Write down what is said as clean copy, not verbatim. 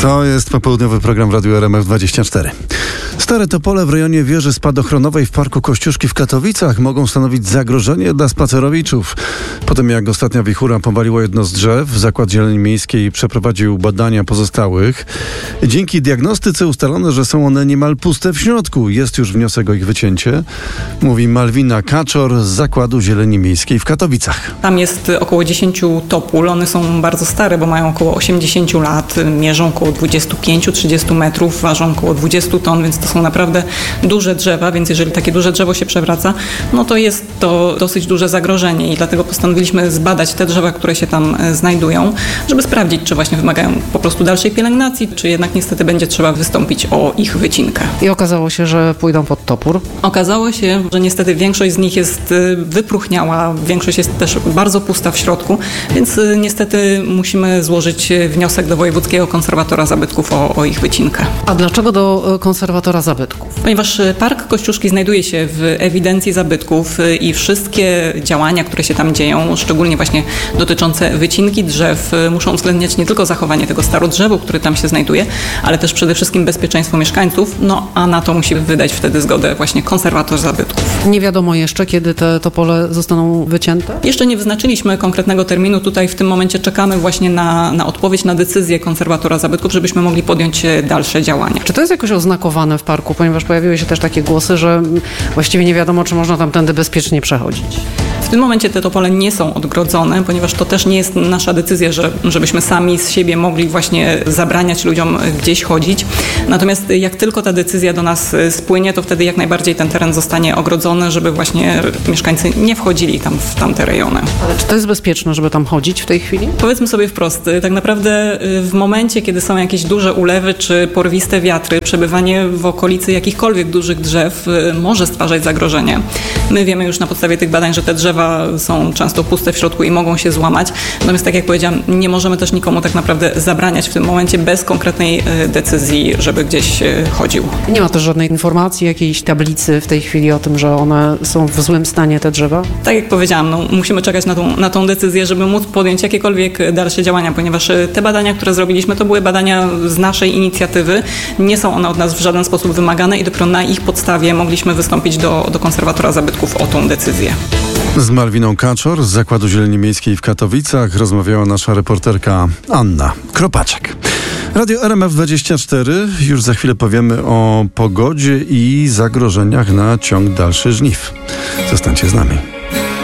To jest popołudniowy program Radiu RMF24. Stare topole w rejonie wieży spadochronowej w Parku Kościuszki w Katowicach mogą stanowić zagrożenie dla spacerowiczów. Po tym jak ostatnia wichura powaliła jedno z drzew, Zakład Zieleni Miejskiej przeprowadził badania pozostałych. Dzięki diagnostyce ustalono, że są one niemal puste w środku. Jest już wniosek o ich wycięcie, mówi Malwina Kaczor z Zakładu Zieleni Miejskiej w Katowicach. Tam jest około 10 topól. One są bardzo stare, bo mają około 80 lat, mierzą około 25-30 metrów, ważą około 20 ton, więc to są naprawdę duże drzewa, więc jeżeli takie duże drzewo się przewraca, no to jest to dosyć duże zagrożenie i dlatego postanowiliśmy zbadać te drzewa, które się tam znajdują, żeby sprawdzić, czy właśnie wymagają po prostu dalszej pielęgnacji, czy jednak niestety będzie trzeba wystąpić o ich wycinkę. I okazało się, że pójdą pod topór? Okazało się, że niestety większość z nich jest wypróchniała, większość jest też bardzo pusta w środku, więc niestety musimy złożyć wniosek do Wojewódzkiego Konserwatora Zabytków o ich wycinkę. A dlaczego do konserwatora zabytków? Ponieważ Park Kościuszki znajduje się w ewidencji zabytków i wszystkie działania, które się tam dzieją, szczególnie właśnie dotyczące wycinki drzew, muszą uwzględniać nie tylko zachowanie tego starodrzewu, który tam się znajduje, ale też przede wszystkim bezpieczeństwo mieszkańców, no a na to musi wydać wtedy zgodę właśnie konserwator zabytków. Nie wiadomo jeszcze, kiedy te topole zostaną wycięte? Jeszcze nie wyznaczyliśmy konkretnego terminu. Tutaj w tym momencie czekamy właśnie na odpowiedź, na decyzję konserwatora zabytków, żebyśmy mogli podjąć dalsze działania. Czy to jest jakoś oznakowane w parku? Ponieważ pojawiły się też takie głosy, że właściwie nie wiadomo, czy można tamtędy bezpiecznie przechodzić. W tym momencie te topole nie są odgrodzone, ponieważ to też nie jest nasza decyzja, żebyśmy sami z siebie mogli właśnie zabraniać ludziom gdzieś chodzić. Natomiast jak tylko ta decyzja do nas spłynie, to wtedy jak najbardziej ten teren zostanie ogrodzony, żeby właśnie mieszkańcy nie wchodzili tam w tamte rejony. Ale czy to jest bezpieczne, żeby tam chodzić w tej chwili? Powiedzmy sobie wprost, tak naprawdę w momencie, kiedy są jakieś duże ulewy czy porwiste wiatry, przebywanie w okolicy jakichkolwiek dużych drzew może stwarzać zagrożenie. My wiemy już na podstawie tych badań, że te drzewa są często puste w środku i mogą się złamać. Natomiast tak jak powiedziałam, nie możemy też nikomu tak naprawdę zabraniać w tym momencie bez konkretnej decyzji, żeby gdzieś chodził. Nie ma też żadnej informacji, jakiejś tablicy w tej chwili o tym, że one są w złym stanie, te drzewa? Tak jak powiedziałam, musimy czekać na tą decyzję, żeby móc podjąć jakiekolwiek dalsze działania, ponieważ te badania, które zrobiliśmy, to były badania z naszej inicjatywy. Nie są one od nas w żaden sposób wymagane i dopiero na ich podstawie mogliśmy wystąpić do konserwatora zabytków o tą decyzję. Z Malwiną Kaczor z Zakładu Zieleni Miejskiej w Katowicach rozmawiała nasza reporterka Anna Kropaczek. Radio RMF24. Już za chwilę powiemy o pogodzie i zagrożeniach na ciąg dalszy żniw. Zostańcie z nami.